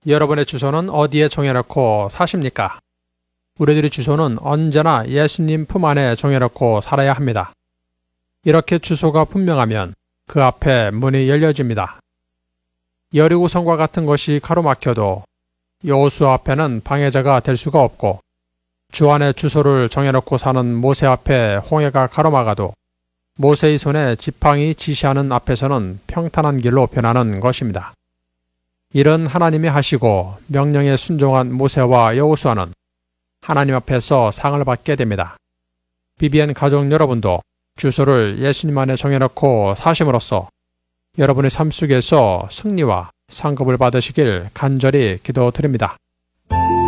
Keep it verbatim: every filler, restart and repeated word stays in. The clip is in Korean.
여러분의 주소는 어디에 정해놓고 사십니까? 우리들의 주소는 언제나 예수님 품 안에 정해놓고 살아야 합니다. 이렇게 주소가 분명하면 그 앞에 문이 열려집니다. 여리고성과 같은 것이 가로막혀도 여호수아 앞에는 방해자가 될 수가 없고, 주 안에 주소를 정해놓고 사는 모세 앞에 홍해가 가로막아도 모세의 손에 지팡이 지시하는 앞에서는 평탄한 길로 변하는 것입니다. 이런 하나님이 하시고 명령에 순종한 모세와 여호수아는 하나님 앞에서 상을 받게 됩니다. 비비엔 가족 여러분도 주소를 예수님 안에 정해놓고 사심으로써 여러분의 삶 속에서 승리와 상급을 받으시길 간절히 기도드립니다.